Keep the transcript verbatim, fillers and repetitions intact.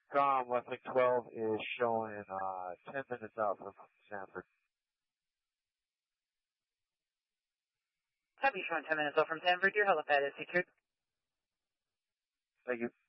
Com, Westlake twelve is showing uh, ten minutes out from Sanford. Copy, showing ten minutes out from Sanford. Your helipad is secured. Thank you.